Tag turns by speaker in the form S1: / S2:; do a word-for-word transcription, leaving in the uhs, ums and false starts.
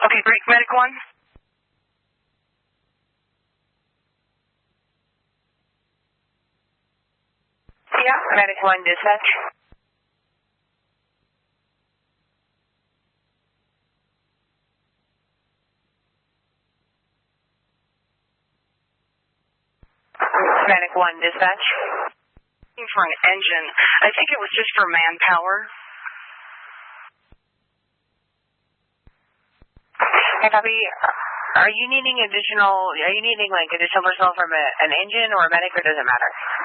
S1: Okay, great. Medic one.
S2: Yeah, Medic one, dispatch. Medic one, dispatch.
S1: Looking for an engine. I think it was just for manpower.
S2: Hey, copy. Are you needing additional, are you needing like additional personnel from a, an engine or a medic, or does it matter?